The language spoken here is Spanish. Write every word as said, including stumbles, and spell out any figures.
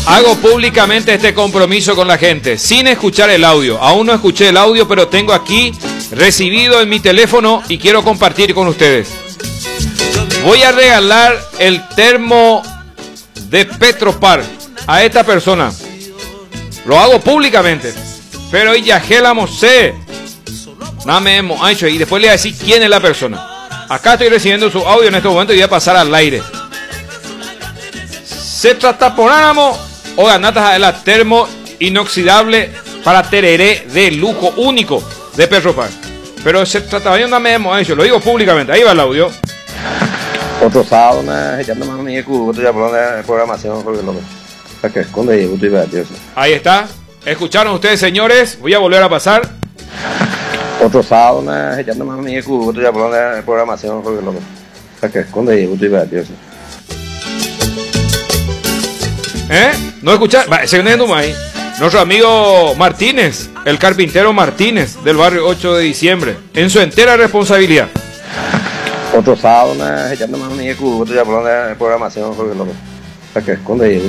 Hago públicamente este compromiso con la gente, sin escuchar el audio. Aún no escuché el audio, pero tengo aquí recibido en mi teléfono y quiero compartir con ustedes. Voy a regalar el termo de Petropar a esta persona. Lo hago públicamente. Pero ella la mosé. No me hemos hecho. Y después le voy a decir quién es la persona. Acá estoy recibiendo su audio en este momento y voy a pasar al aire. Se trata por ánimo o ganatas de la termo inoxidable para tereré de lujo único de Petropar. Pero se trata de no me hemos hecho. Lo digo públicamente. Ahí va el audio. Otro sábado, me echando más a mi equipo, ya por la programación, porque lo que esconde y estoy divertido. Ahí está. ¿Escucharon ustedes, señores? Voy a volver a pasar. Otro sábado, me echando más a mi equipo, ya por la programación, porque lo que esconde y estoy divertido. ¿Eh? ¿No escucharon? Va, ese es ahí. Nuestro amigo Martínez, el carpintero Martínez, del barrio ocho de diciembre, en su entera responsabilidad. Otro sábado, me echando más a mi equipo, ya por la programación, porque lo que esconde y